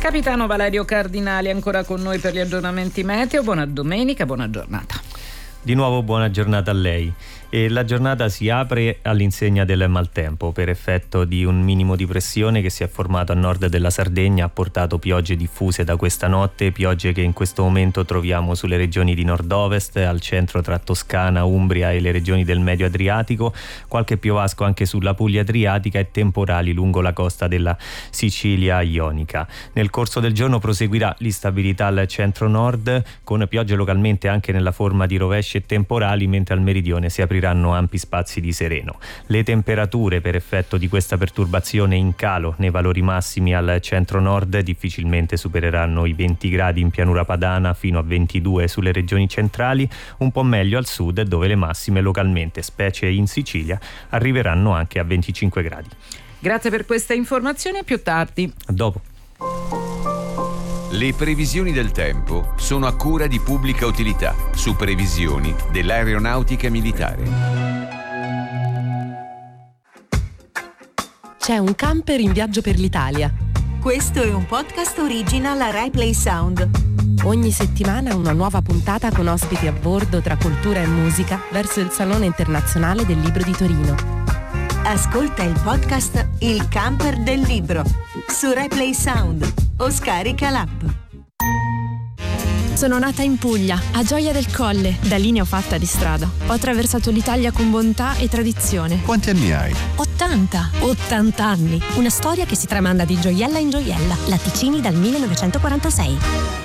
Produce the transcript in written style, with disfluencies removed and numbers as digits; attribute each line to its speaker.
Speaker 1: Capitano Valerio Cardinali ancora con noi per gli aggiornamenti meteo. Buona domenica, buona giornata.
Speaker 2: Di nuovo buona giornata a lei. E la giornata si apre all'insegna del maltempo per effetto di un minimo di pressione che si è formato a nord della Sardegna. Ha portato piogge diffuse da questa notte, piogge che in questo momento troviamo sulle regioni di nord-ovest, al centro tra Toscana, Umbria e le regioni del Medio Adriatico, qualche piovasco anche sulla Puglia Adriatica e temporali lungo la costa della Sicilia ionica. Nel corso del giorno proseguirà l'instabilità al centro-nord, con piogge localmente anche nella forma di rovesci e temporali, mentre al meridione si apriranno ampi spazi di sereno. Le temperature per effetto di questa perturbazione in calo nei valori massimi al centro-nord difficilmente supereranno i 20 gradi in pianura padana, fino a 22 sulle regioni centrali, un po' meglio al sud dove le massime localmente, specie in Sicilia, arriveranno anche a 25 gradi.
Speaker 1: Grazie per questa informazione, a più tardi.
Speaker 2: A dopo.
Speaker 3: Le previsioni del tempo sono a cura di Pubblica Utilità, su previsioni dell'Aeronautica Militare.
Speaker 4: C'è un camper in viaggio per l'Italia.
Speaker 5: Questo è un podcast original Rai Play Sound.
Speaker 4: Ogni settimana una nuova puntata con ospiti a bordo tra cultura e musica verso il Salone Internazionale del Libro di Torino.
Speaker 5: Ascolta il podcast Il Camper del Libro su Rai Play Sound o scarica l'app.
Speaker 6: Sono nata in Puglia, a Gioia del Colle, da lì ne ho fatta di strada. Ho attraversato l'Italia con bontà e tradizione.
Speaker 7: Quanti anni hai?
Speaker 6: 80 anni. Una storia che si tramanda di gioiella in gioiella. Latticini dal 1946.